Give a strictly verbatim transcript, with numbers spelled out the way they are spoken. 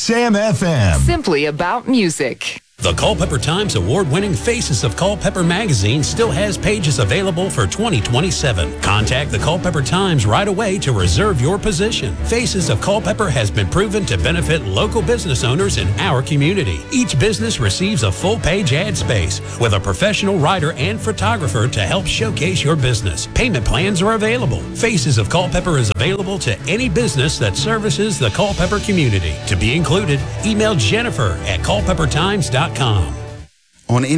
X M F M. Simply about music. The Culpeper Times award-winning Faces of Culpeper magazine still has pages available for twenty twenty-seven. Contact the Culpeper Times right away to reserve your position. Faces of Culpeper has been proven to benefit local business owners in our community. Each business receives a full-page ad space with a professional writer and photographer to help showcase your business. Payment plans are available. Faces of Culpeper is available to any business that services the Culpeper community. To be included, email Jennifer at culpeper times dot com. On